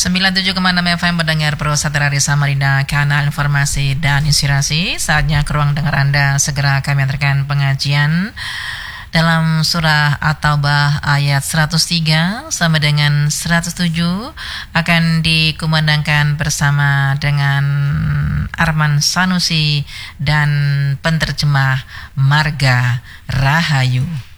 97,6 FM mendengar Pro Satria Samarinda, kanal informasi dan inspirasi. Saatnya ke ruang dengar Anda. Segera kami antarkan pengajian dalam surah At-Taubah ayat 103 sama dengan 107 akan dikumandangkan bersama dengan Arman Sanusi dan penterjemah Marga Rahayu.